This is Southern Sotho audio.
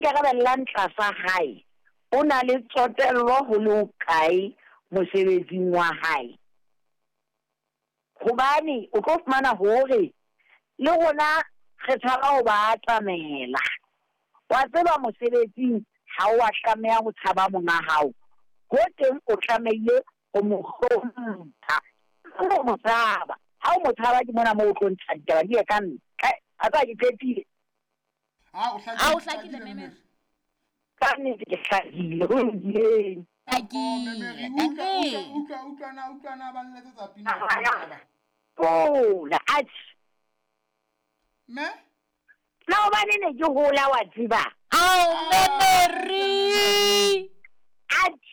ikarabellang tlasa hae o na le tsotello ho le kae mosebetsing wa hae. Hobane o tlo fumana hore le rona re tshaba ho ba atamela. Wa tseba mosebetsing ha o a tlameha ho tshaba monga hao. Ho teng o tlamehile ho mo hlompha. O mo tshaba. Ha o mo tshaba ke mona moo o tlo ntsha ditaba di ye ka ntle. A tsa ke phepile. o hlakile Memory. Ka nnete ke hlakile ho ileng. utlwana ba nletsetsa pina Pola atjhe. me Na hobane ne ke hola wa tseba. Memory. Atjhe